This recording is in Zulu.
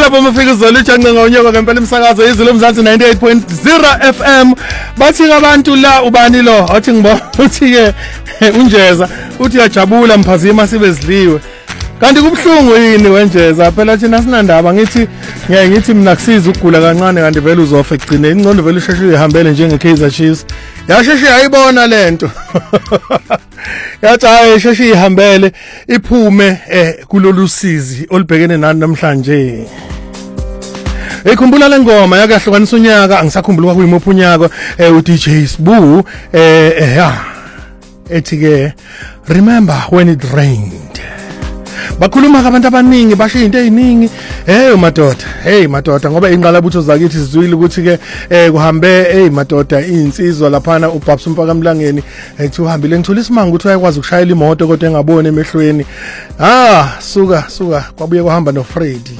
lapho mafika izolutsha ncenga unyoko ngempela imsakazo izilo Mzansi 98.0 FM bathi abantu la ubani lo athi ngibona uthi ke unjeza uthi uyajabula mphazima sibe zidliwe kanti kubhlungu yini wenjeza phela thina sinandaba ngithi ngeke ngithi mina kusiza ukugula kancane kanti vele uzofa egcineni ingqondo vele usheshe uyihambele njenge Kaizer Chiefs yasheshe yayibona lento yathi hayi sheshe ihambele iphume kulolu sizi olibhekene nani namhlanje ekhumbula lengoma yakahlukanisa unyaka angisakhumbula kuyimuphi unyaka uDJ Sbu ethi ke remember when it rained bakhuluma abantu abaningi basho izinto eziningi madoda ngoba ingqalabutho zakithi sizwile ukuthi ke kuhambe madoda insizwa laphana uBabs Mpaka Mlangeni ethi uhambile ngithola isimanga ukuthi uyakwazi ukushayela imoto kodwa engaboni emehlweni suka kwabuye kuhamba noFreddy